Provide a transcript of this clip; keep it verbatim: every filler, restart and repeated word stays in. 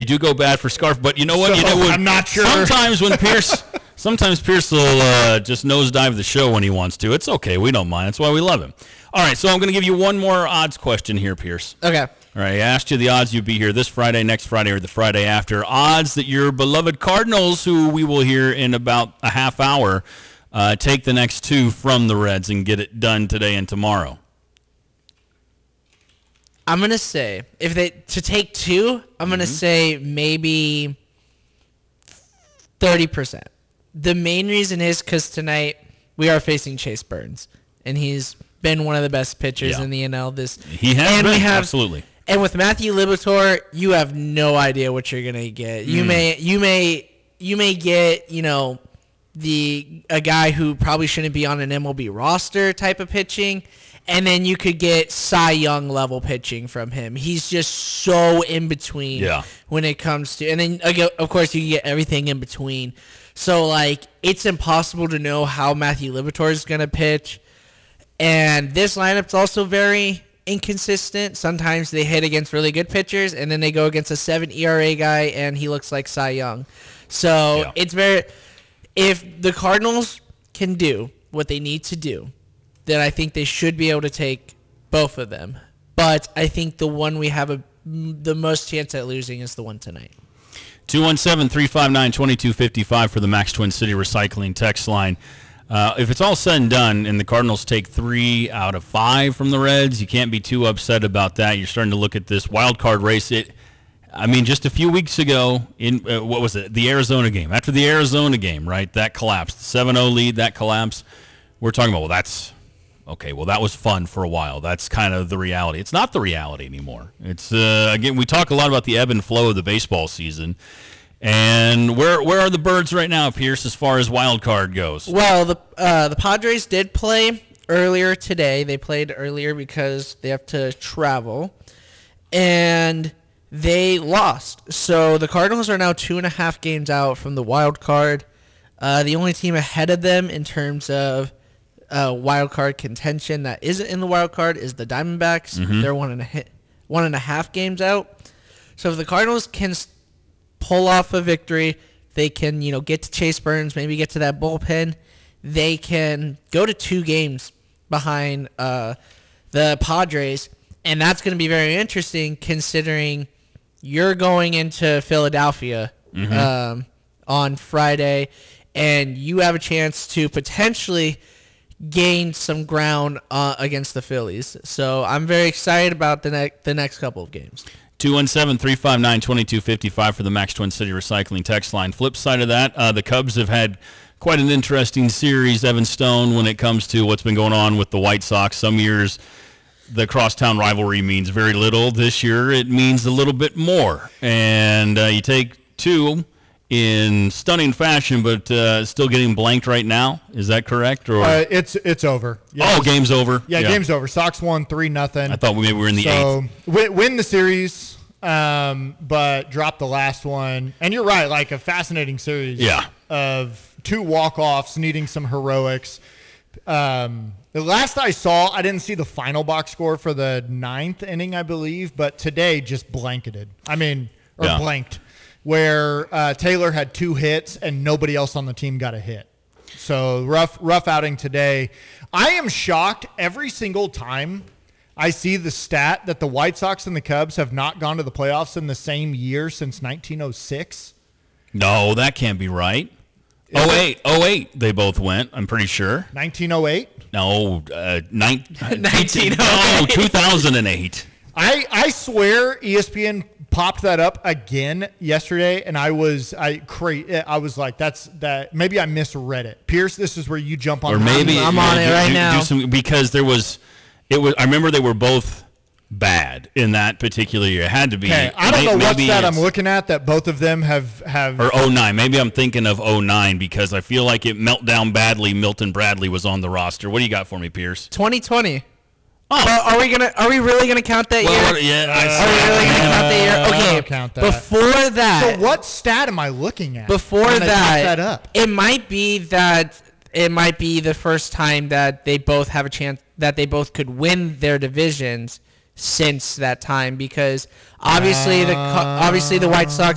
do go bad for Scarf, but you know what? So, you know when, I'm not sure. Sometimes when Pierce, sometimes Pierce will uh, just nosedive the show when he wants to. It's okay. We don't mind. That's why we love him. All right, so I'm going to give you one more odds question here, Pierce. Okay. All right, I asked you the odds you'd be here this Friday, next Friday, or the Friday after. Odds that your beloved Cardinals, who we will hear in about a half hour, uh, take the next two from the Reds and get it done today and tomorrow. I'm going to say, if they to take two, I'm going to Mm-hmm. say maybe thirty percent. The main reason is because tonight we are facing Chase Burns, and he's been one of the best pitchers Yeah. in the N L. This He has and been, we have, absolutely. And with Matthew Liberatore, you have no idea what you're going to get. You Mm. may you may you may get, you know, the a guy who probably shouldn't be on an M L B roster type of pitching. And then you could get Cy Young level pitching from him. He's just so in between Yeah. when it comes to, and then again, of course you get everything in between. So like it's impossible to know how Matthew Liberatore is gonna pitch, and this lineup's also very inconsistent. Sometimes they hit against really good pitchers, and then they go against a seven E R A guy, and he looks like Cy Young. So Yeah. it's very, if the Cardinals can do what they need to do, then I think they should be able to take both of them. But I think the one we have a, the most chance at losing is the one tonight. two one seven, three five nine, two two five five for the Max Twin City Recycling text line. Uh, if it's all said and done and the Cardinals take three out of five from the Reds, you can't be too upset about that. You're starting to look at this wild card race. It, I mean, just a few weeks ago, in uh, what was it, the Arizona game, after the Arizona game, right, that collapsed. seven oh lead, that collapse. We're talking about, well, that's... Okay, well, that was fun for a while. That's kind of the reality. It's not the reality anymore. It's uh, again, we talk a lot about the ebb and flow of the baseball season. And where where are the Birds right now, Pierce, as far as wild card goes? Well, the uh, the Padres did play earlier today. They played earlier because they have to travel, and they lost. So the Cardinals are now two and a half games out from the wild card. Uh, the only team ahead of them in terms of Uh, wild card contention that isn't in the wild card is the Diamondbacks. Mm-hmm. They're one and a hit, one and a half games out. So if the Cardinals can s- pull off a victory, they can you know get to Chase Burns, maybe get to that bullpen. They can go to two games behind uh, the Padres, and that's going to be very interesting considering you're going into Philadelphia Mm-hmm. um, on Friday, and you have a chance to potentially gained some ground uh, against the Phillies. So I'm very excited about the, ne- the next couple of games. two one seven, three five nine, two two five five for the Max Twin City Recycling text line. Flip side of that, uh, the Cubs have had quite an interesting series, Evan Stone, when it comes to what's been going on with the White Sox. Some years the crosstown rivalry means very little. This year it means a little bit more. And uh, you take two in stunning fashion, but uh, still getting blanked right now. Is that correct? Or Uh, it's it's over. Yes. oh, game's over. Yeah, game's over. Sox won three nothing. I thought we maybe we were in the so eighth. win, win the series, um, but drop the last one. And you're right, like a fascinating series. Yeah. Of two walk-offs needing some heroics. Um, the last I saw, I didn't see the final box score for the ninth inning, I believe, but today just blanketed. I mean, or Yeah. blanked. Where uh, Taylor had two hits and nobody else on the team got a hit. So rough, rough outing today. I am shocked every single time I see the stat that the White Sox and the Cubs have not gone to the playoffs in the same year since nineteen oh six. No, that can't be right. Is oh it? eight, oh eight, they both went, I'm pretty sure. nineteen oh eight? No, uh, nine, nineteen no, two thousand eight. I, I swear E S P N popped that up again yesterday, and I was I cra- I was like, that's that. Maybe I misread it. Pierce, this is where you jump on. Or the- maybe I'm on do- it right do- now. do some, because there was, it was. I remember they were both bad in that particular year. It had to be. Okay, I don't May- know what maybe stat I'm it's- looking at that both of them have have. Or oh nine. Maybe I'm thinking of oh nine because I feel like it melt down badly. Milton Bradley was on the roster. What do you got for me, Pierce? twenty twenty. Oh, Well, are we gonna? Are we really gonna count that well, year? yeah. I Are we really gonna count that year? Uh, I Okay. don't count that. Before that, So what stat am I looking at? before when I that, type that up. it might be that it might be the first time that they both have a chance that they both could win their divisions since that time because obviously the Co- obviously the White Sox